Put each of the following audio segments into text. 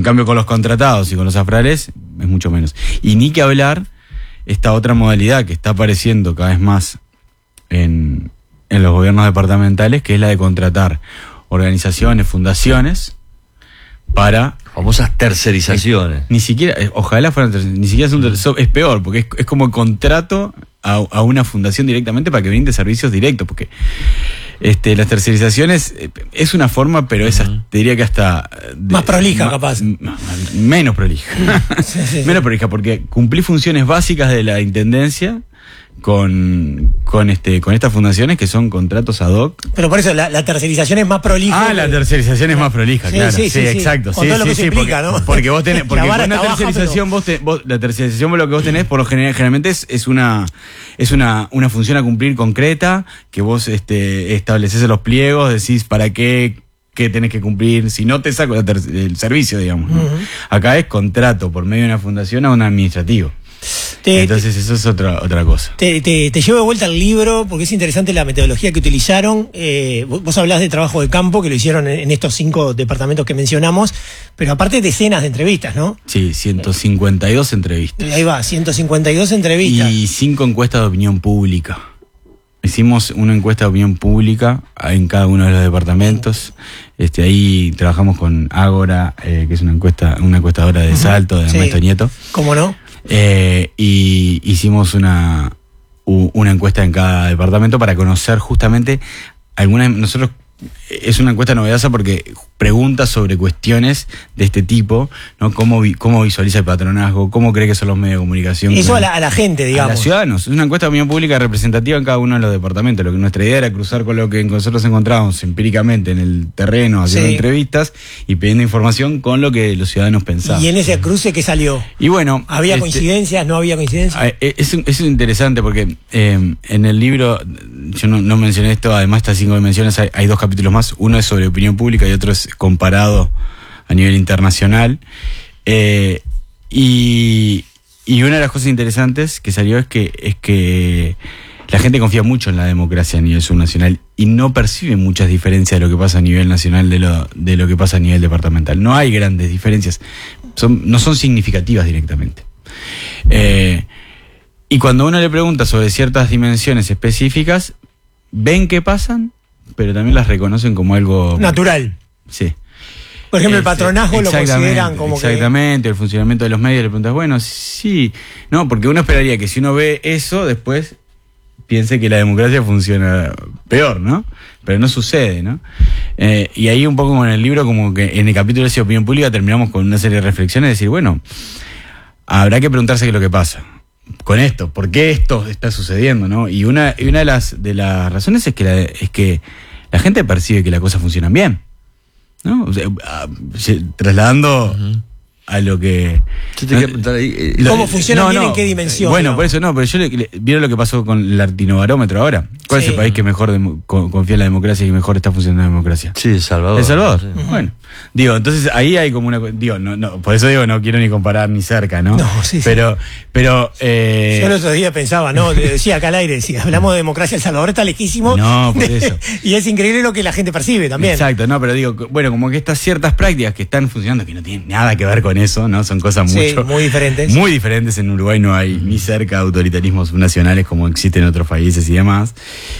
En cambio, con los contratados y con los afrales es mucho menos. Y ni que hablar esta otra modalidad que está apareciendo cada vez más en los gobiernos departamentales, que es la de contratar organizaciones, fundaciones, para... famosas tercerizaciones. Ni siquiera, ojalá fueran ni siquiera es peor, porque es como contrato a una fundación directamente para que brinde servicios directos, porque las tercerizaciones es una forma, pero esa te diría que hasta... más prolija, capaz. Menos prolija. Sí. Menos prolija, porque cumplí funciones básicas de la intendencia con estas fundaciones que son contratos ad hoc. Pero por eso la tercerización es más prolija. La tercerización es más prolija, claro. Sí, exacto. Con todo lo que se implica, ¿no? Porque vos tenés, porque con una tercerización la tercerización lo que vos tenés por lo generalmente es una función a cumplir concreta, que vos estableces los pliegos, decís para qué tenés que cumplir, si no te saco el servicio, digamos, ¿no? Acá es contrato por medio de una fundación a un administrativo. Entonces eso es otra cosa. Te llevo de vuelta al libro porque es interesante la metodología que utilizaron. Vos hablás de trabajo de campo que lo hicieron en estos 5 departamentos que mencionamos, pero aparte decenas de entrevistas, ¿no? Sí, 152 entrevistas. Ahí va, 152 entrevistas. Y 5 encuestas de opinión pública. Hicimos una encuesta de opinión pública en cada uno de los departamentos. Ahí trabajamos con Ágora, que es una encuestadora de Salto, de Ernesto Nieto. ¿Cómo no? Y hicimos una encuesta en cada departamento para conocer justamente nosotros es una encuesta novedosa porque pregunta sobre cuestiones de este tipo, ¿no? ¿Cómo visualiza el patronazgo? ¿Cómo cree que son los medios de comunicación? Eso a la gente, digamos. A los ciudadanos. Es una encuesta de opinión pública representativa en cada uno de los departamentos. Nuestra idea era cruzar con lo que nosotros encontrábamos empíricamente en el terreno, haciendo entrevistas y pidiendo información con lo que los ciudadanos pensaban. ¿Y en ese cruce qué salió? Y bueno... ¿Había coincidencias? ¿No había coincidencias? Es interesante porque en el libro, yo no mencioné esto, además estas 5 dimensiones hay 2 capítulos más. Uno es sobre opinión pública y otro es comparado a nivel internacional. Y una de las cosas interesantes que salió es que la gente confía mucho en la democracia a nivel subnacional y no percibe muchas diferencias de lo que pasa a nivel nacional de lo que pasa a nivel departamental. No hay grandes diferencias, no son significativas directamente. Y cuando uno le pregunta sobre ciertas dimensiones específicas, ven que pasan, pero también las reconocen como algo... natural. Sí. Por ejemplo, el patronazgo lo consideran como exactamente, el funcionamiento de los medios, le preguntas, bueno, sí... No, porque uno esperaría que si uno ve eso, después piense que la democracia funciona peor, ¿no? Pero no sucede, ¿no? Y ahí un poco como en el libro, como que en el capítulo de opinión pública terminamos con una serie de reflexiones, de decir, bueno, habrá que preguntarse qué es lo que pasa con esto, ¿por qué esto está sucediendo, no? Y una de las razones es que la gente percibe que las cosas funcionan bien, ¿no? O sea, trasladando a lo que... Yo te quería preguntar ahí... ¿Cómo funciona bien, en qué dimensión? Bueno, digamos. Por eso no, pero ¿vieron lo que pasó con el Latinobarómetro ahora? ¿Cuál es el país que mejor confía en la democracia y que mejor está funcionando la democracia? Sí, El Salvador. El Salvador, sí. Bueno. Entonces ahí hay como una... por eso no quiero ni comparar ni cerca, ¿no? No, sí. Pero yo el otro día pensaba, ¿no? Decía acá al aire, si hablamos de democracia, El Salvador está lejísimo. No, por eso. Y es increíble lo que la gente percibe también. Exacto, no, pero bueno, como que estas ciertas prácticas que están funcionando, que no tienen nada que ver con eso, ¿no? Son cosas muy diferentes. Muy diferentes. En Uruguay no hay ni cerca autoritarismos subnacionales como existen en otros países y demás.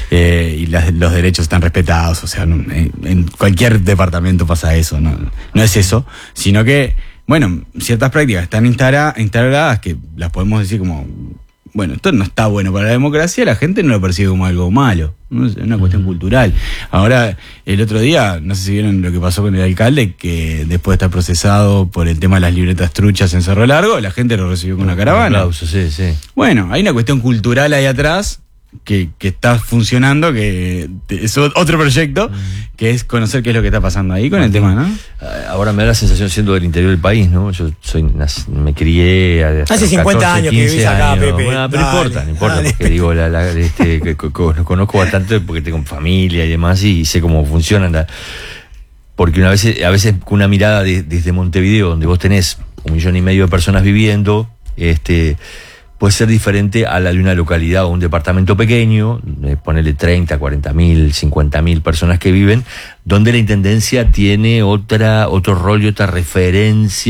Y los derechos están respetados, o sea, en cualquier departamento pasa eso, no es eso, sino que, bueno, ciertas prácticas están instaladas que las podemos decir como, bueno, esto no está bueno para la democracia, la gente no lo percibe como algo malo, ¿no? Es una cuestión cultural. Ahora, el otro día, no sé si vieron lo que pasó con el alcalde, que después de estar procesado por el tema de las libretas truchas en Cerro Largo, la gente lo recibió con una caravana. Aplausos, sí. Bueno, hay una cuestión cultural ahí atrás que está funcionando, que es otro proyecto, que es conocer qué es lo que está pasando ahí con el tema, ¿no? Ahora me da la sensación, siendo del interior del país, ¿no? Yo me crié hace 50 14, años que vivís acá, Pepe. Bueno, pero no importa, porque digo, conozco bastante porque tengo familia y demás y sé cómo funcionan. Porque a veces con una mirada desde Montevideo, donde vos tenés 1,5 millones de personas viviendo, puede ser diferente a la de una localidad o un departamento pequeño, ponerle 30, 40.000, 50.000 personas que viven, donde la intendencia tiene otro rol y otra referencia